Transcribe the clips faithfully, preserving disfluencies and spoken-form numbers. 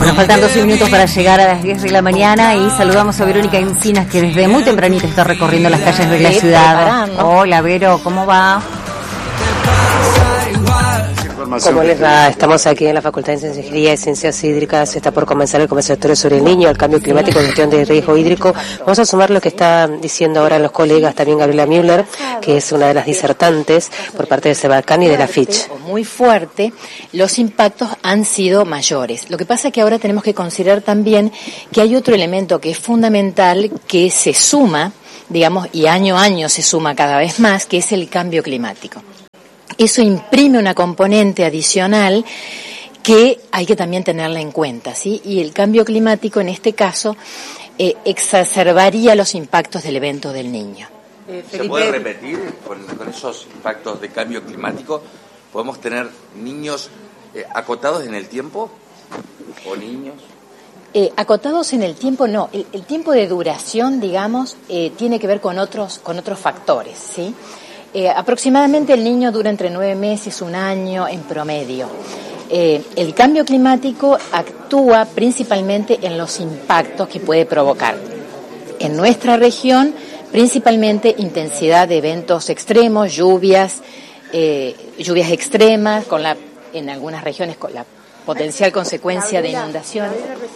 Bueno, faltan doce minutos para llegar a las diez de la mañana y saludamos a Verónica Encinas, que desde muy tempranito está recorriendo las calles de la ciudad. Hola, Vero, ¿cómo va? ¿Cómo les va? Estamos aquí en la Facultad de Ciencias de Ingeniería y Ciencias Hídricas. Está por comenzar el conversatorio sobre el niño, el cambio climático, gestión de riesgo hídrico. Vamos a sumar lo que están diciendo ahora los colegas, también Gabriela Müller, que es una de las disertantes por parte de Sebacan y de la Fitch. Muy fuerte, los impactos han sido mayores. Lo que pasa es que ahora tenemos que considerar también que hay otro elemento que es fundamental, que se suma, digamos, y año a año se suma cada vez más, que es el cambio climático. Eso imprime una componente adicional que hay que también tenerla en cuenta, ¿sí? Y el cambio climático, en este caso, eh, exacerbaría los impactos del evento del niño. Eh, ¿Se puede repetir con, con esos impactos de cambio climático? ¿Podemos tener niños eh, acotados en el tiempo? ¿O niños? Eh, acotados en el tiempo, no. El, el tiempo de duración, digamos, eh, tiene que ver con otros, con otros factores, ¿sí? Eh, aproximadamente el niño dura entre nueve meses, un año en promedio. Eh, el cambio climático actúa principalmente en los impactos que puede provocar. En nuestra región, principalmente intensidad de eventos extremos, lluvias, eh, lluvias extremas, con la, en algunas regiones con la potencial consecuencia de inundación.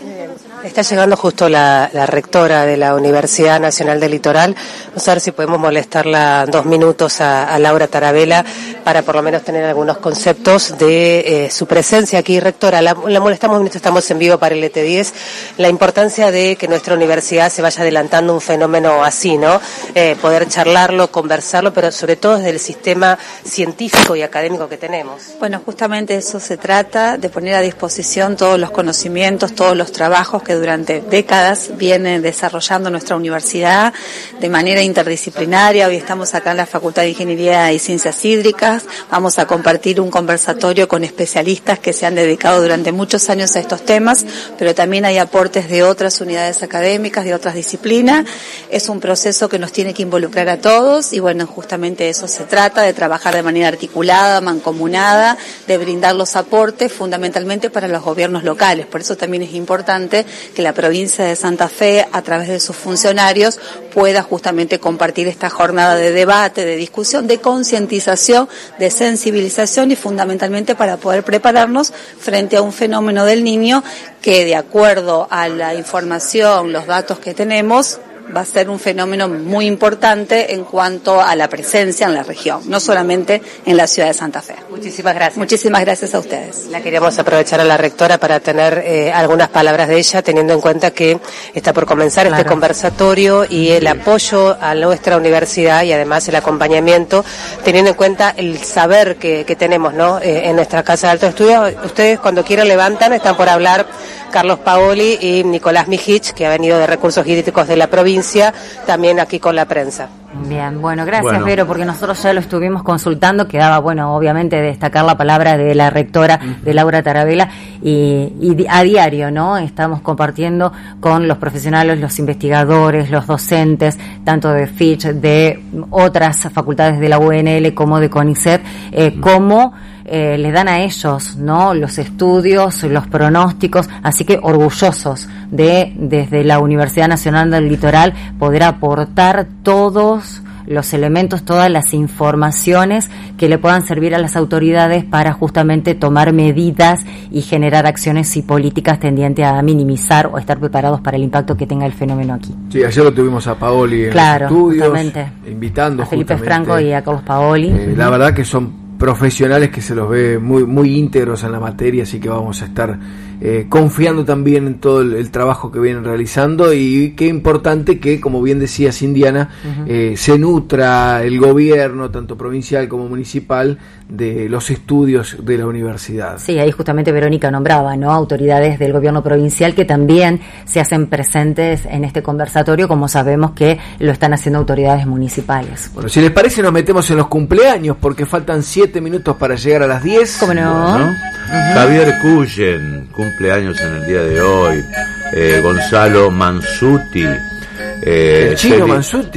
Está llegando justo la, la rectora de la Universidad Nacional del Litoral. Vamos a ver si podemos molestarla dos minutos a, a Laura Tarabella para por lo menos tener algunos conceptos de eh, su presencia aquí. Rectora, la, la molestamos, estamos en vivo para el E T diez. La importancia de que nuestra universidad se vaya adelantando un fenómeno así, ¿no? Eh, poder charlarlo, conversarlo, pero sobre todo desde el sistema científico y académico que tenemos. Bueno, justamente eso se trata, de poner a disposición todos los conocimientos, todos los trabajos que durante décadas viene desarrollando nuestra universidad de manera interdisciplinaria. Hoy estamos acá en la Facultad de Ingeniería y Ciencias Hídricas. Vamos a compartir un conversatorio con especialistas que se han dedicado durante muchos años a estos temas, pero también hay aportes de otras unidades académicas, de otras disciplinas. Es un proceso que nos tiene que involucrar a todos y bueno, justamente de eso se trata, de trabajar de manera articulada, mancomunada, de brindar los aportes fundamentalmente para los gobiernos locales. Por eso también es importante que la provincia de Santa Fe, a través de sus funcionarios, pueda justamente compartir esta jornada de debate, de discusión, de concientización, de sensibilización y fundamentalmente para poder prepararnos frente a un fenómeno del niño que, de acuerdo a la información, los datos que tenemos, va a ser un fenómeno muy importante en cuanto a la presencia en la región, no solamente en la ciudad de Santa Fe. Muchísimas gracias. Muchísimas gracias a ustedes. La queríamos aprovechar a la rectora para tener eh, algunas palabras de ella, teniendo en cuenta que está por comenzar claro. este conversatorio y el apoyo a nuestra universidad y además el acompañamiento, teniendo en cuenta el saber que, que tenemos, ¿no? Eh, en nuestra casa de alto estudio. Ustedes cuando quieran levantan, están por hablar Carlos Paoli y Nicolás Mijich, que ha venido de Recursos Hídricos de la provincia, también aquí con la prensa. Bien, bueno, gracias bueno. Vero, porque nosotros ya lo estuvimos consultando, quedaba, bueno, obviamente destacar la palabra de la rectora, uh-huh. de Laura Tarabella, y, y a diario, ¿no? Estamos compartiendo con los profesionales, los investigadores, los docentes, tanto de Fitch, de otras facultades de la U N L como de CONICET, eh, uh-huh. cómo Eh, les dan a ellos, ¿no? Los estudios, los pronósticos, así que orgullosos de, desde la Universidad Nacional del Litoral, poder aportar todos los elementos, todas las informaciones que le puedan servir a las autoridades para justamente tomar medidas y generar acciones y políticas tendientes a minimizar o estar preparados para el impacto que tenga el fenómeno aquí. Sí, ayer lo tuvimos a Paoli en claro, los estudios, justamente. invitando a Felipe justamente, Franco y a Carlos Paoli. Eh, la verdad que son profesionales que se los ve muy muy íntegros en la materia, así que vamos a estar eh, confiando también en todo el, el trabajo que vienen realizando y qué importante que, como bien decías Indiana, uh-huh. eh, se nutra el gobierno, tanto provincial como municipal, de los estudios de la universidad. Sí, ahí justamente Verónica nombraba, ¿no? Autoridades del gobierno provincial que también se hacen presentes en este conversatorio, como sabemos que lo están haciendo autoridades municipales. Bueno, si les parece nos metemos en los cumpleaños porque faltan siete minutos para llegar a las diez. ¿Cómo no? Bueno, uh-huh. Javier Cullen, cumpleaños en el día de hoy. Eh, Gonzalo Mansuti. Eh, ¿El chino Mansuti?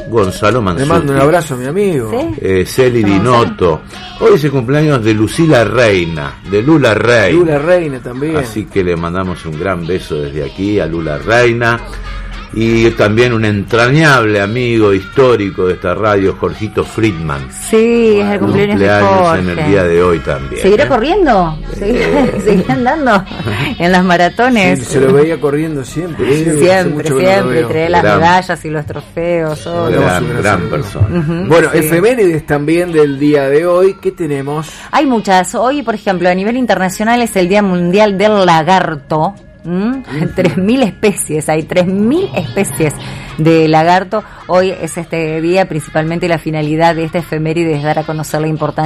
Gonzalo Manzuki. Le mando un abrazo a mi amigo. ¿Sí? Eh, Celi Dinotto. Hoy es el cumpleaños de Lucila Reina, de Lula Reina. Lula Reina también. Así que le mandamos un gran beso desde aquí a Lula Reina. Y también un entrañable amigo histórico de esta radio, Jorgito Friedman. Sí, es el cumpleaños, cumpleaños de Jorge. en el día de hoy también. ¿Seguirá ¿eh? corriendo? Eh. ¿Seguirá andando en las maratones? Sí, se lo veía corriendo siempre. Sí, hace siempre, mucho que no lo siempre, veo. trae las Gran- medallas y los trofeos. oh, Gran- Gran, gran gran saludo. persona. Ujú, Bueno, sí. efemérides también del día de hoy. ¿Qué tenemos? Hay muchas. Hoy, por ejemplo, a nivel internacional es el Día Mundial del Lagarto. ¿Mm? tres mil especies, hay tres mil especies de lagarto. Hoy es este día, principalmente la finalidad de esta efeméride es dar a conocer la importancia